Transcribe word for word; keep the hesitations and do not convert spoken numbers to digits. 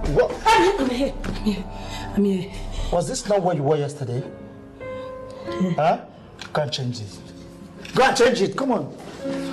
What? I'm, I'm here. I'm here. I'm here. Was this not what you wore yesterday? Huh? Go and change it. Go and change it. Come on.